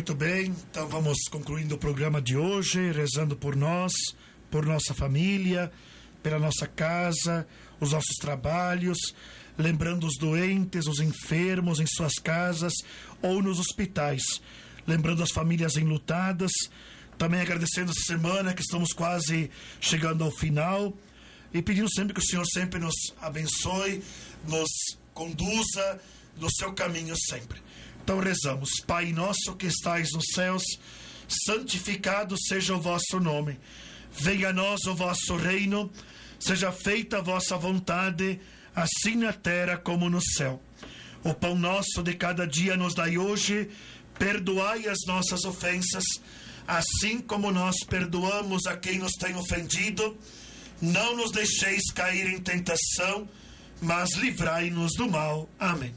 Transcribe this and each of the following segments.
Muito bem, então vamos concluindo o programa de hoje, rezando por nós, por nossa família, pela nossa casa, os nossos trabalhos, lembrando os doentes, os enfermos em suas casas ou nos hospitais, lembrando as famílias enlutadas, também agradecendo essa semana que estamos quase chegando ao final e pedindo sempre que o Senhor sempre nos abençoe, nos conduza no seu caminho sempre. Então rezamos: Pai nosso que estais nos céus, santificado seja o vosso nome. Venha a nós o vosso reino, seja feita a vossa vontade, assim na terra como no céu. O pão nosso de cada dia nos dai hoje, perdoai as nossas ofensas, assim como nós perdoamos a quem nos tem ofendido. Não nos deixeis cair em tentação, mas livrai-nos do mal. Amém.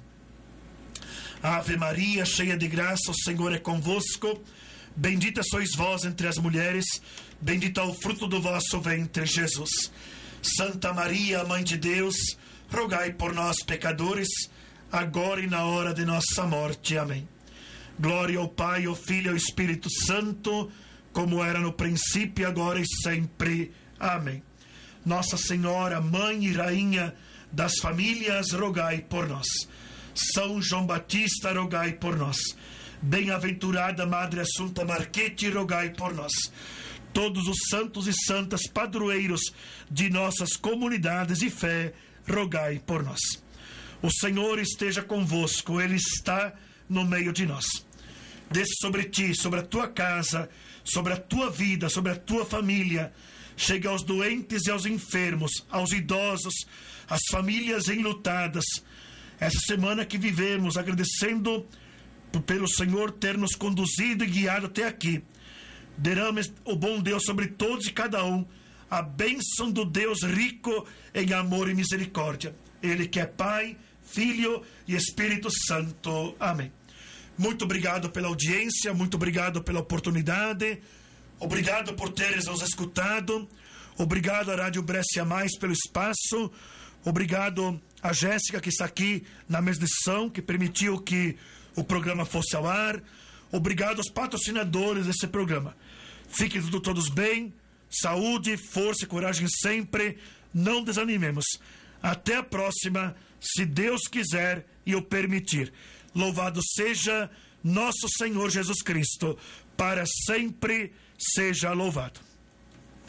Ave Maria, cheia de graça, o Senhor é convosco. Bendita sois vós entre as mulheres, bendito é o fruto do vosso ventre, Jesus. Santa Maria, Mãe de Deus, rogai por nós, pecadores, agora e na hora de nossa morte. Amém. Glória ao Pai, ao Filho e ao Espírito Santo, como era no princípio, agora e sempre. Amém. Nossa Senhora, Mãe e Rainha das famílias, rogai por nós. São João Batista, rogai por nós. Bem-aventurada Madre Assunta Marchetti, rogai por nós. Todos os santos e santas padroeiros de nossas comunidades de fé, rogai por nós. O Senhor esteja convosco, Ele está no meio de nós. Desce sobre ti, sobre a tua casa, sobre a tua vida, sobre a tua família. Chega aos doentes e aos enfermos, aos idosos, às famílias enlutadas. Essa semana que vivemos, agradecendo pelo Senhor ter nos conduzido e guiado até aqui. Derrame o bom Deus sobre todos e cada um, a bênção do Deus rico em amor e misericórdia. Ele que é Pai, Filho e Espírito Santo. Amém. Muito obrigado pela audiência, muito obrigado pela oportunidade, obrigado por teres nos escutado, obrigado à Rádio Brescia Mais pelo espaço, obrigado a Jéssica que está aqui na mesa de som, que permitiu que o programa fosse ao ar. Obrigado aos patrocinadores desse programa. Fiquem todos bem, saúde, força e coragem sempre, não desanimemos. Até a próxima, se Deus quiser e o permitir. Louvado seja nosso Senhor Jesus Cristo, para sempre seja louvado.